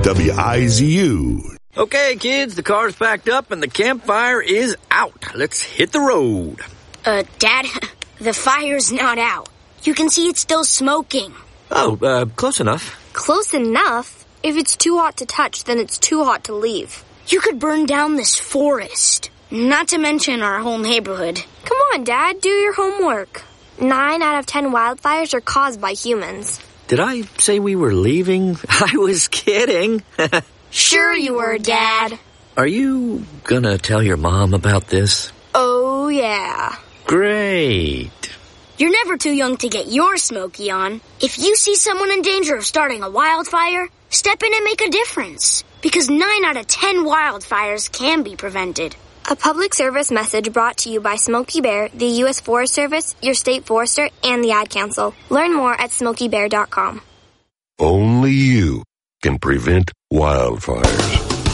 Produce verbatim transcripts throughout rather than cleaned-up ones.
W I Z U. Okay, kids, the car's packed up and the campfire is out. Let's hit the road. Uh, Dad, the fire's not out. You can see it's still smoking. Oh, uh, close enough. Close enough? If it's too hot to touch, then it's too hot to leave. You could burn down this forest. Not to mention our whole neighborhood. Come on, Dad, do your homework. Nine out of ten wildfires are caused by humans. Did I say we were leaving? I was kidding. Sure you were, Dad. Are you gonna tell your mom about this? Oh, yeah. Great. You're never too young to get your smoky on. If you see someone in danger of starting a wildfire, step in and make a difference. Because nine out of ten wildfires can be prevented. A public service message brought to you by Smokey Bear, the U S Forest Service, your state forester, and the Ad Council. Learn more at smokey bear dot com. Only you can prevent wildfires.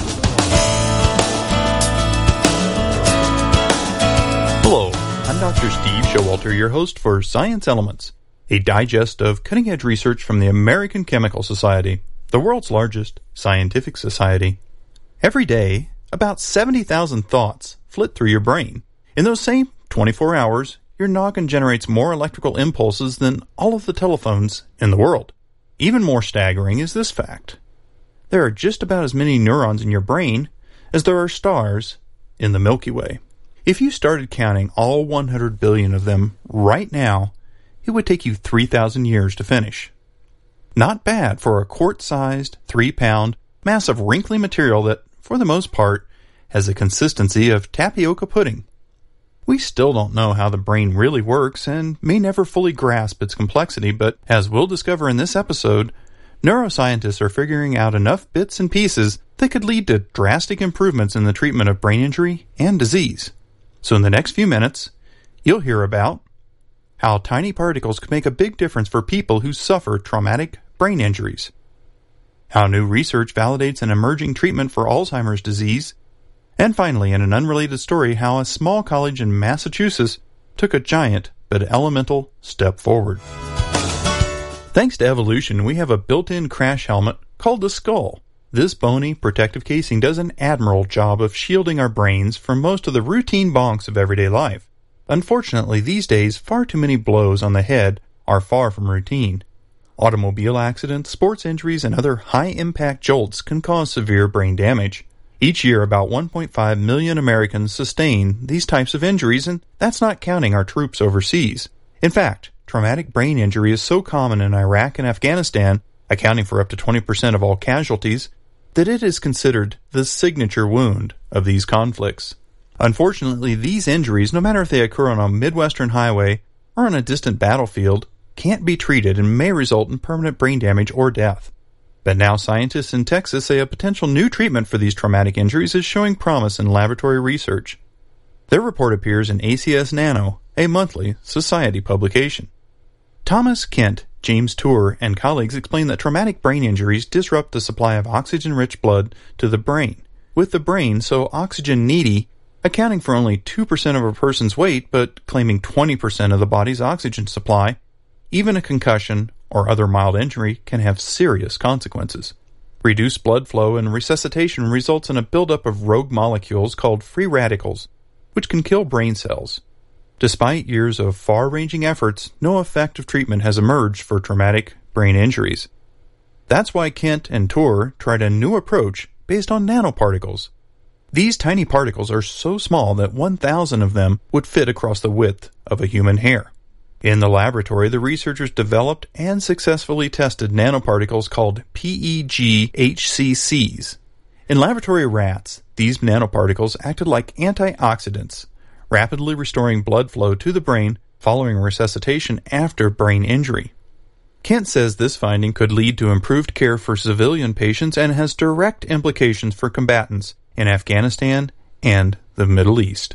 Hello, I'm Doctor Steve Showalter, your host for Science Elements, a digest of cutting-edge research from the American Chemical Society, the world's largest scientific society. Every day, about seventy thousand thoughts flit through your brain. In those same twenty-four hours, your noggin generates more electrical impulses than all of the telephones in the world. Even more staggering is this fact. There are just about as many neurons in your brain as there are stars in the Milky Way. If you started counting all one hundred billion of them right now, it would take you three thousand years to finish. Not bad for a quart-sized, three-pound, mass of wrinkly material that, for the most part, has the consistency of tapioca pudding. We still don't know how the brain really works and may never fully grasp its complexity, but as we'll discover in this episode, neuroscientists are figuring out enough bits and pieces that could lead to drastic improvements in the treatment of brain injury and disease. So in the next few minutes, you'll hear about how tiny particles could make a big difference for people who suffer traumatic brain injuries, how new research validates an emerging treatment for Alzheimer's disease, and finally, in an unrelated story, how a small college in Massachusetts took a giant but elemental step forward. Thanks to evolution, we have a built-in crash helmet called the skull. This bony, protective casing does an admirable job of shielding our brains from most of the routine bonks of everyday life. Unfortunately, these days, far too many blows on the head are far from routine. Automobile accidents, sports injuries, and other high-impact jolts can cause severe brain damage. Each year, about one point five million Americans sustain these types of injuries, and that's not counting our troops overseas. In fact, traumatic brain injury is so common in Iraq and Afghanistan, accounting for up to twenty percent of all casualties, that it is considered the signature wound of these conflicts. Unfortunately, these injuries, no matter if they occur on a Midwestern highway or on a distant battlefield, can't be treated and may result in permanent brain damage or death. But now scientists in Texas say a potential new treatment for these traumatic injuries is showing promise in laboratory research. Their report appears in A C S Nano, a monthly society publication. Thomas Kent, James Tour, and colleagues explain that traumatic brain injuries disrupt the supply of oxygen-rich blood to the brain, with the brain so oxygen-needy, accounting for only two percent of a person's weight but claiming twenty percent of the body's oxygen supply. Even a concussion or other mild injury can have serious consequences. Reduced blood flow and resuscitation results in a buildup of rogue molecules called free radicals, which can kill brain cells. Despite years of far-ranging efforts, no effective treatment has emerged for traumatic brain injuries. That's why Kent and Tour tried a new approach based on nanoparticles. These tiny particles are so small that one thousand of them would fit across the width of a human hair. In the laboratory, the researchers developed and successfully tested nanoparticles called P E G H C Cs. In laboratory rats, these nanoparticles acted like antioxidants, rapidly restoring blood flow to the brain following resuscitation after brain injury. Kent says this finding could lead to improved care for civilian patients and has direct implications for combatants in Afghanistan and the Middle East.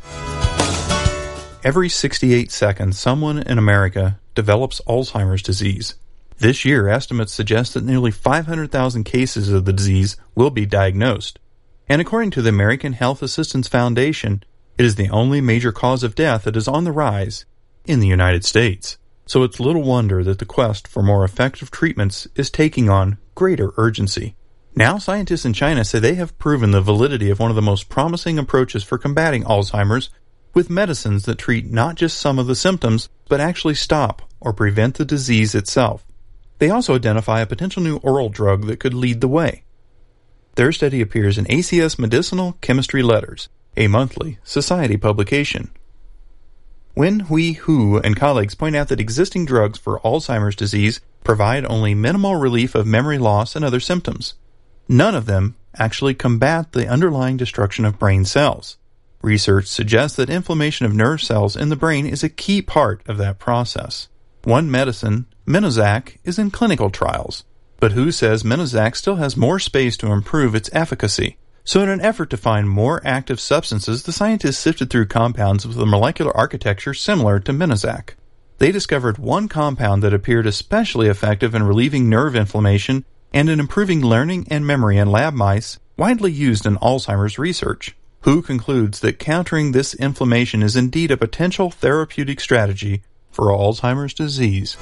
Every sixty-eight seconds, someone in America develops Alzheimer's disease. This year, estimates suggest that nearly five hundred thousand cases of the disease will be diagnosed. And according to the American Health Assistance Foundation, it is the only major cause of death that is on the rise in the United States. So it's little wonder that the quest for more effective treatments is taking on greater urgency. Now scientists in China say they have proven the validity of one of the most promising approaches for combating Alzheimer's with medicines that treat not just some of the symptoms, but actually stop or prevent the disease itself. They also identify a potential new oral drug that could lead the way. Their study appears in A C S Medicinal Chemistry Letters, a monthly society publication. Wen Hui Hu and colleagues point out that existing drugs for Alzheimer's disease provide only minimal relief of memory loss and other symptoms. None of them actually combat the underlying destruction of brain cells. Research suggests that inflammation of nerve cells in the brain is a key part of that process. One medicine, Minozac, is in clinical trials, but Hu says Minozac still has more space to improve its efficacy. So in an effort to find more active substances, the scientists sifted through compounds with a molecular architecture similar to Minozac. They discovered one compound that appeared especially effective in relieving nerve inflammation and in improving learning and memory in lab mice, widely used in Alzheimer's research. Hu concludes that countering this inflammation is indeed a potential therapeutic strategy for Alzheimer's disease.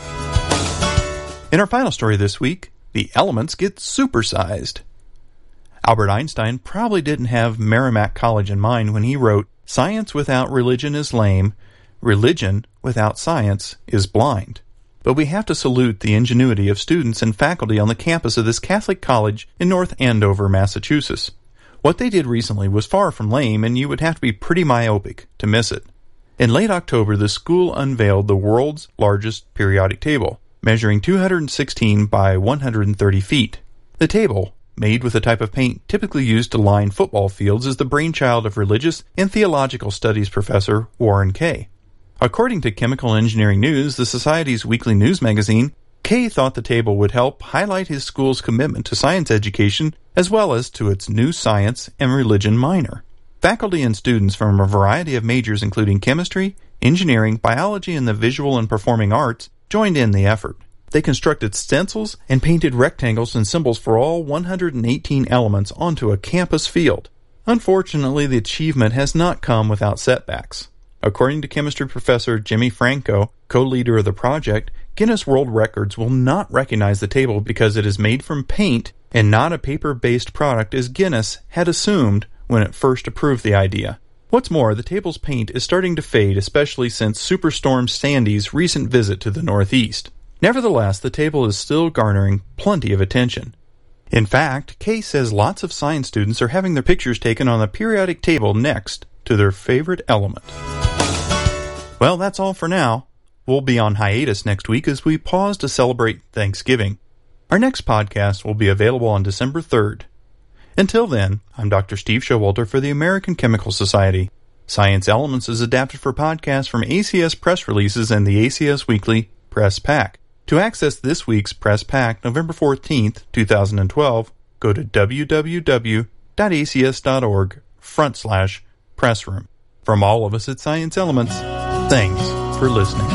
In our final story this week, the elements get supersized. Albert Einstein probably didn't have Merrimack College in mind when he wrote, "Science without religion is lame. Religion without science is blind." But we have to salute the ingenuity of students and faculty on the campus of this Catholic college in North Andover, Massachusetts. What they did recently was far from lame, and you would have to be pretty myopic to miss it. In late October, the school unveiled the world's largest periodic table, measuring two hundred sixteen by one hundred thirty feet. The table, made with a type of paint typically used to line football fields, is the brainchild of religious and theological studies professor Warren Kay. According to Chemical Engineering News, the Society's weekly news magazine, Kay thought the table would help highlight his school's commitment to science education as well as to its new science and religion minor. Faculty and students from a variety of majors including chemistry, engineering, biology, and the visual and performing arts joined in the effort. They constructed stencils and painted rectangles and symbols for all one hundred eighteen elements onto a campus field. Unfortunately, the achievement has not come without setbacks. According to chemistry professor Jimmy Franco, co-leader of the project, Guinness World Records will not recognize the table because it is made from paint and not a paper-based product as Guinness had assumed when it first approved the idea. What's more, the table's paint is starting to fade, especially since Superstorm Sandy's recent visit to the Northeast. Nevertheless, the table is still garnering plenty of attention. In fact, Kay says lots of science students are having their pictures taken on the periodic table next to their favorite element. Well, that's all for now. We'll be on hiatus next week as we pause to celebrate Thanksgiving. Our next podcast will be available on December third. Until then, I'm Doctor Steve Showalter for the American Chemical Society. Science Elements is adapted for podcasts from A C S Press Releases and the A C S Weekly Press Pack. To access this week's Press Pack, November fourteenth, twenty twelve, go to w w w dot a c s dot org front slash press room. From all of us at Science Elements, thanks for listening.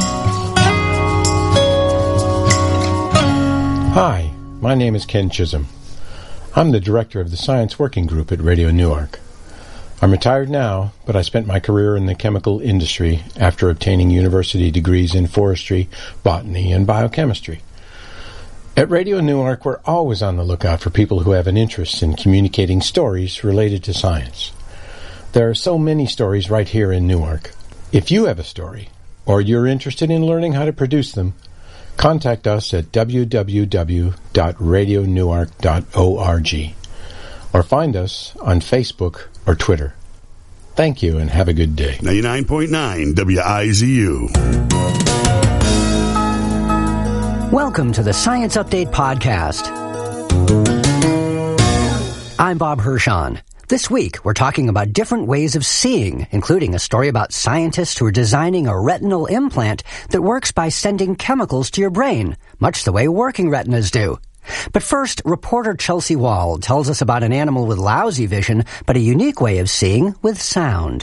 Hi, my name is Ken Chisholm. I'm the director of the Science Working Group at Radio Newark. I'm retired now, but I spent my career in the chemical industry after obtaining university degrees in forestry, botany, and biochemistry. At Radio Newark, we're always on the lookout for people who have an interest in communicating stories related to science. There are so many stories right here in Newark. If you have a story, or you're interested in learning how to produce them, contact us at w w w dot radio newark dot org or find us on Facebook or Twitter. Thank you and have a good day. ninety-nine point nine W I Z U. Welcome to the Science Update Podcast. I'm Bob Hirschon. This week, we're talking about different ways of seeing, including a story about scientists who are designing a retinal implant that works by sending chemicals to your brain, much the way working retinas do. But first, reporter Chelsea Wall tells us about an animal with lousy vision, but a unique way of seeing with sound.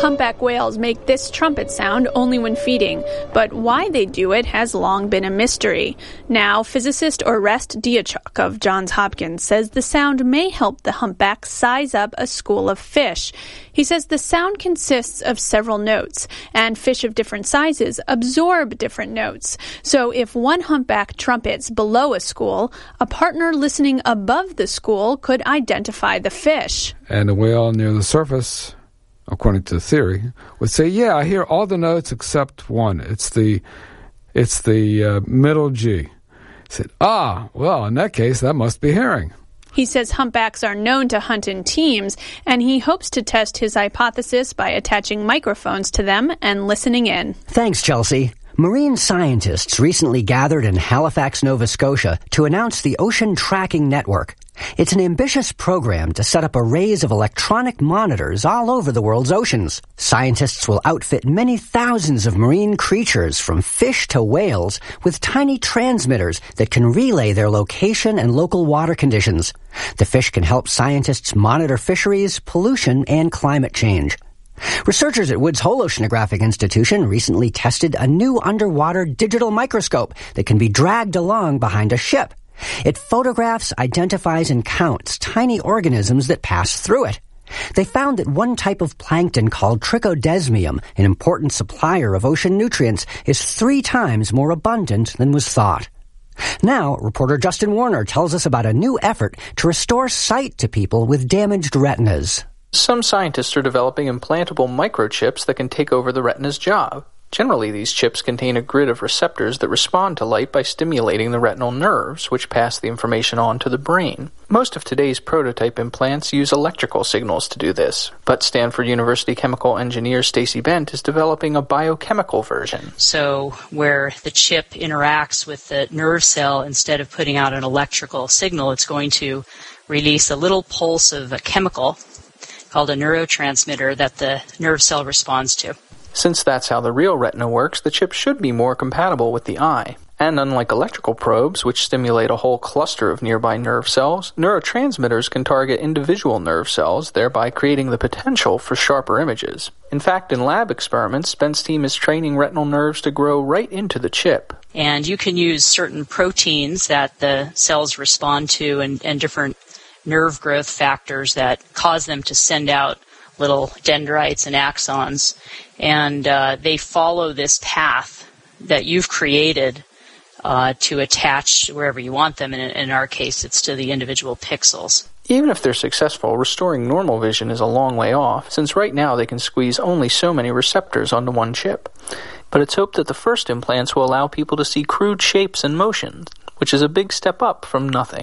Humpback whales make this trumpet sound only when feeding, but why they do it has long been a mystery. Now, physicist Orest Diachuk of Johns Hopkins says the sound may help the humpback size up a school of fish. He says the sound consists of several notes, and fish of different sizes absorb different notes. So if one humpback trumpets below a school, a partner listening above the school could identify the fish. And the whale near the surface, according to the theory, would say, yeah, I hear all the notes except one. It's the it's the uh, middle G. He said, ah, well, in that case, that must be hearing. He says humpbacks are known to hunt in teams, and he hopes to test his hypothesis by attaching microphones to them and listening in. Thanks, Chelsea. Marine scientists recently gathered in Halifax, Nova Scotia to announce the Ocean Tracking Network. It's an ambitious program to set up arrays of electronic monitors all over the world's oceans. Scientists will outfit many thousands of marine creatures, from fish to whales, with tiny transmitters that can relay their location and local water conditions. The fish can help scientists monitor fisheries, pollution, and climate change. Researchers at Woods Hole Oceanographic Institution recently tested a new underwater digital microscope that can be dragged along behind a ship. It photographs, identifies, and counts tiny organisms that pass through it. They found that one type of plankton called Trichodesmium, an important supplier of ocean nutrients, is three times more abundant than was thought. Now, reporter Justin Warner tells us about a new effort to restore sight to people with damaged retinas. Some scientists are developing implantable microchips that can take over the retina's job. Generally, these chips contain a grid of receptors that respond to light by stimulating the retinal nerves, which pass the information on to the brain. Most of today's prototype implants use electrical signals to do this, but Stanford University chemical engineer Stacy Bent is developing a biochemical version. So where the chip interacts with the nerve cell, instead of putting out an electrical signal, it's going to release a little pulse of a chemical called a neurotransmitter that the nerve cell responds to. Since that's how the real retina works, the chip should be more compatible with the eye. And unlike electrical probes, which stimulate a whole cluster of nearby nerve cells, neurotransmitters can target individual nerve cells, thereby creating the potential for sharper images. In fact, in lab experiments, Bent's team is training retinal nerves to grow right into the chip. And you can use certain proteins that the cells respond to and, and different nerve growth factors that cause them to send out little dendrites and axons, and uh, they follow this path that you've created uh, to attach wherever you want them. And in our case, it's to the individual pixels. Even if they're successful, restoring normal vision is a long way off, since right now they can squeeze only so many receptors onto one chip. But it's hoped that the first implants will allow people to see crude shapes and motions, which is a big step up from nothing.